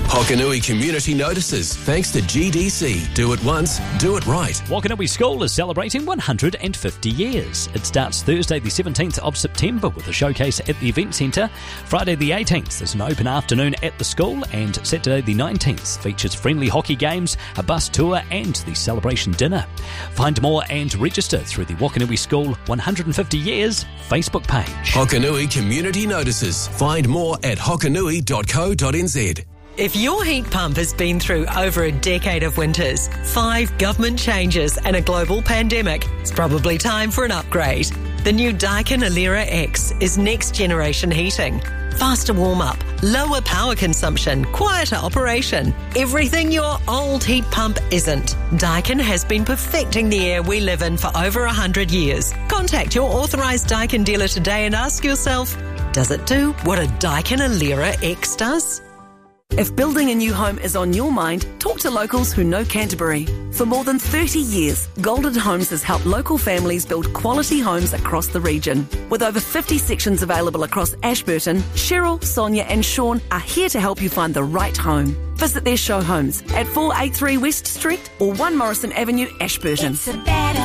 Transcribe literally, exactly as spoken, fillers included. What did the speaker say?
Hokanui Community Notices, thanks to G D C. Do it once, do it right. Wakanui School is celebrating one hundred fifty years. It starts Thursday the seventeenth of September with a showcase at the Event Centre. Friday the eighteenth is an open afternoon at the school, and Saturday the nineteenth features friendly hockey games, a bus tour and the celebration dinner. Find more and register through the Wakanui School one hundred fifty years Facebook page. Hokanui Community Notices. Find more at hokanui dot co dot n z. If your heat pump has been through over a decade of winters, five government changes and a global pandemic, it's probably time for an upgrade. The new Daikin Alera X is next generation heating. Faster warm-up, lower power consumption, quieter operation. Everything your old heat pump isn't. Daikin has been perfecting the air we live in for over one hundred years. Contact your authorised Daikin dealer today and ask yourself, does it do what a Daikin Alera X does? If building a new home is on your mind, talk to locals who know Canterbury. For more than thirty years, Golden Homes has helped local families build quality homes across the region. With over fifty sections available across Ashburton, Cheryl, Sonia and Sean are here to help you find the right home. Visit their show homes at four eighty-three West Street or one Morrison Avenue, Ashburton. It's a better